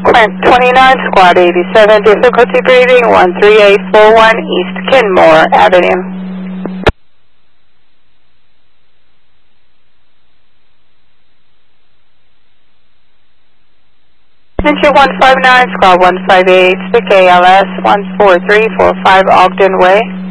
Quint 29, Squad 87, difficulty breathing 13841 East Kenmore Avenue. Engine 159, Squad 158, stick ALS 14345 Ogden Way.